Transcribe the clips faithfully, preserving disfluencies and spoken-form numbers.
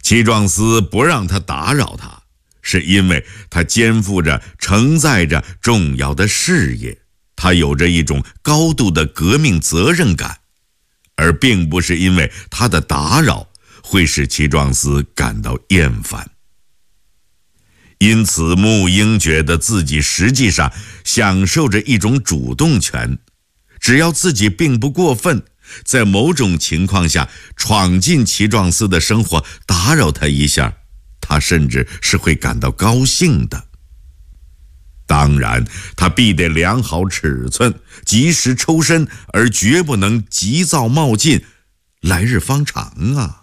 齐壮思不让他打扰他，是因为他肩负着承载着重要的事业，他有着一种高度的革命责任感，而并不是因为他的打扰会使齐壮思感到厌烦。因此沐英觉得自己实际上享受着一种主动权，只要自己并不过分，在某种情况下闯进齐壮思的生活，打扰他一下，他甚至是会感到高兴的。当然，他必得量好尺寸，及时抽身，而绝不能急躁冒进，来日方长啊。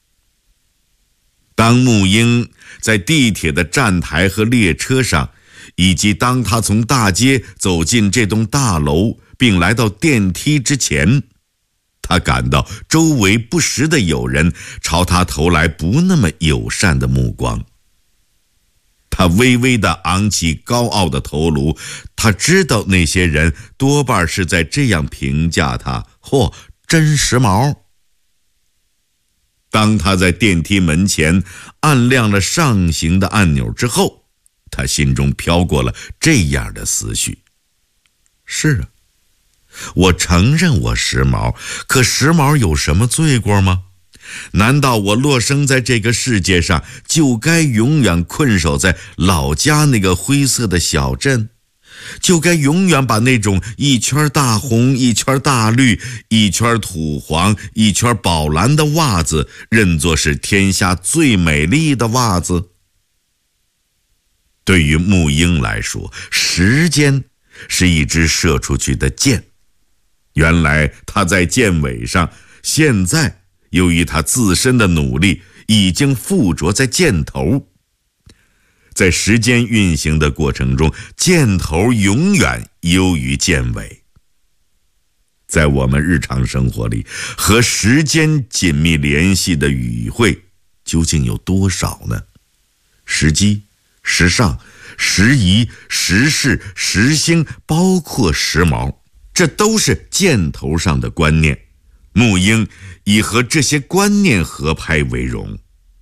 当沐英在地铁的站台和列车上，以及当他从大街走进这栋大楼并来到电梯之前，他感到周围不时地有人朝他投来不那么友善的目光。他微微地昂起高傲的头颅，他知道那些人多半是在这样评价他：嚯，真时髦。当他在电梯门前按亮了上行的按钮之后，他心中飘过了这样的思绪：是啊，我承认我时髦，可时髦有什么罪过吗？难道我落生在这个世界上就该永远困守在老家那个灰色的小镇？就该永远把那种一圈大红一圈大绿一圈土黄一圈宝蓝的袜子认作是天下最美丽的袜子？对于沐英来说，时间是一支射出去的箭，原来他在箭尾上，现在由于他自身的努力已经附着在箭头。在时间运行的过程中，箭头永远优于箭尾。在我们日常生活里，和时间紧密联系的语汇究竟有多少呢？时机、时尚、时宜、时事、时兴，包括时髦，这都是箭头上的观念。沐英以和这些观念合拍为荣。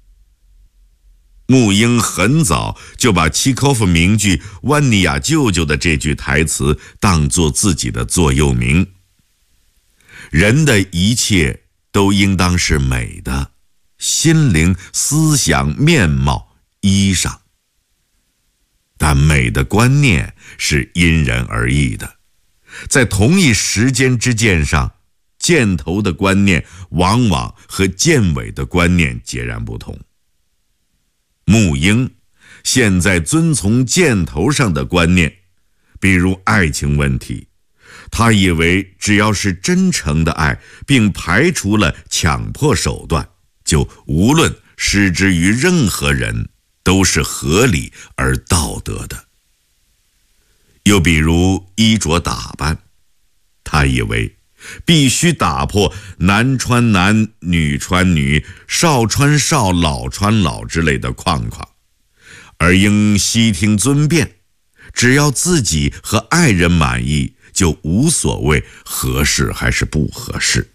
沐英很早就把契诃夫名剧《万尼亚舅舅》的这句台词当作自己的座右铭：人的一切都应当是美的，心灵、思想、面貌、衣裳。但美的观念是因人而异的，在同一时间之箭上，箭头的观念往往和箭尾的观念截然不同。沐英现在遵从箭头上的观念，比如爱情问题，他以为只要是真诚的爱，并排除了强迫手段，就无论施之于任何人都是合理而道德的。又比如衣着打扮，他以为必须打破男穿男、女穿女、少穿少、老穿老之类的框框，而应悉听尊便，只要自己和爱人满意，就无所谓合适还是不合适。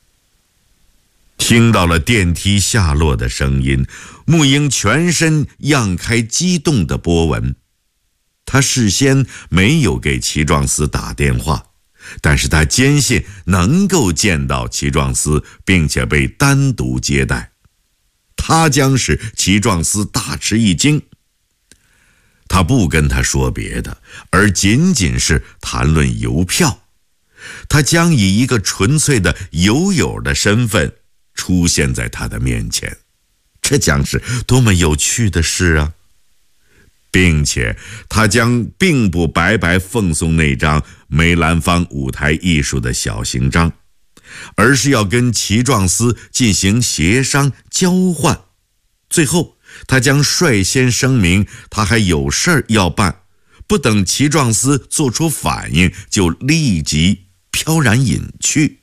听到了电梯下落的声音，沐英全身漾开激动的波纹。他事先没有给齐壮思打电话，但是他坚信能够见到齐壮思，并且被单独接待。他将使齐壮思大吃一惊。他不跟他说别的，而仅仅是谈论邮票。他将以一个纯粹的邮友的身份出现在他的面前，这将是多么有趣的事啊！并且他将并不白白奉送那张梅兰芳舞台艺术的小型章，而是要跟齐壮思进行协商交换。最后他将率先声明他还有事儿要办，不等齐壮思做出反应，就立即飘然隐去。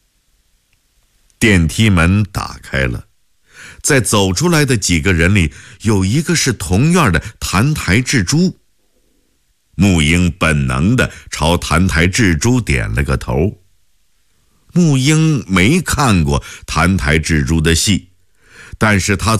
电梯门打开了，在走出来的几个人里，有一个是同院的澹台智珠。沐英本能地朝澹台智珠点了个头。沐英没看过澹台智珠的戏，但是他